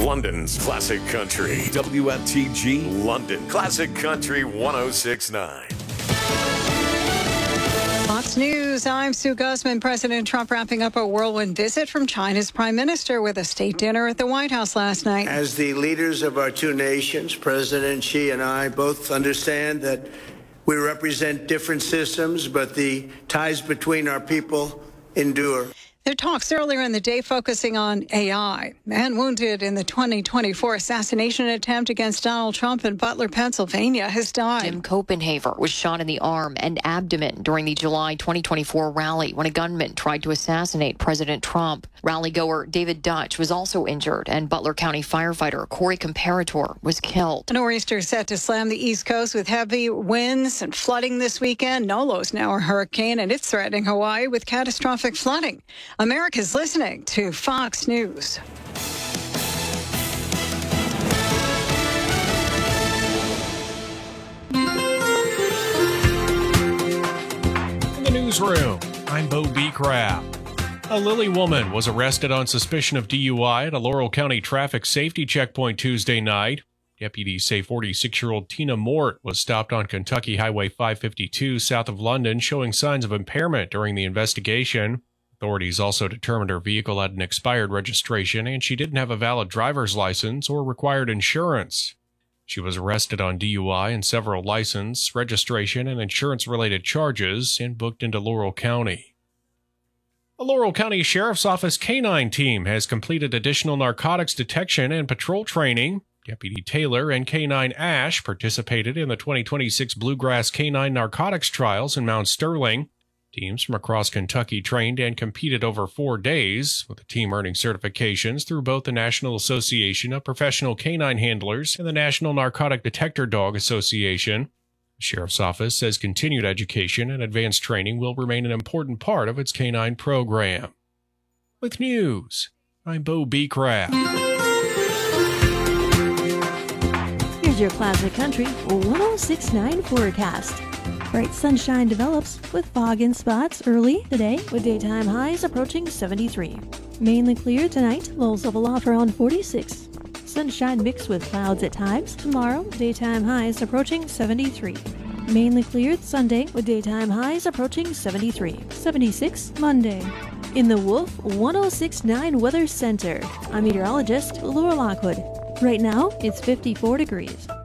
London's Classic Country. WFTG London. Classic Country 106.9. Fox News, I'm Sue Guzman. President Trump wrapping up a whirlwind visit from China's prime minister with a state dinner at the White House last night. As the leaders of our two nations, President Xi and I both understand that we represent different systems, but the ties between our people endure. Their talks earlier in the day focusing on AI. Man wounded in the 2024 assassination attempt against Donald Trump in Butler, Pennsylvania, has died. Tim Copenhaver was shot in the arm and abdomen during the July 2024 rally when a gunman tried to assassinate President Trump. Rally-goer David Dutch was also injured, and Butler County firefighter Corey Comparator was killed. A nor'easter set to slam the East Coast with heavy winds and flooding this weekend. Nolo's now a hurricane, and it's threatening Hawaii with catastrophic flooding. America's listening to Fox News. In the newsroom, I'm Bo Beecraft. A Lilly woman was arrested on suspicion of DUI at a Laurel County traffic safety checkpoint Tuesday night. Deputies say 46-year-old Tina Mort was stopped on Kentucky Highway 552 south of London, showing signs of impairment during the investigation. Authorities also determined her vehicle had an expired registration and she didn't have a valid driver's license or required insurance. She was arrested on DUI and several license, registration, and insurance-related charges and booked into Laurel County. A Laurel County Sheriff's Office K-9 team has completed additional narcotics detection and patrol training. Deputy Taylor and K-9 Ash participated in the 2026 Bluegrass K-9 narcotics trials in Mount Sterling. Teams from across Kentucky trained and competed over 4 days, with the team earning certifications through both the National Association of Professional Canine Handlers and the National Narcotic Detector Dog Association. The Sheriff's Office says continued education and advanced training will remain an important part of its canine program. With news, I'm Bo Beecraft. Here's your Classic Country 106.9 forecast. Bright sunshine develops with fog in spots early today with daytime highs approaching 73. Mainly clear tonight, lows level off around 46. Sunshine mixed with clouds at times. Tomorrow, daytime highs approaching 73. Mainly cleared Sunday with daytime highs approaching 73. 76 Monday. In the Wolf 106.9 Weather Center, I'm meteorologist Laura Lockwood. Right now, it's 54 degrees.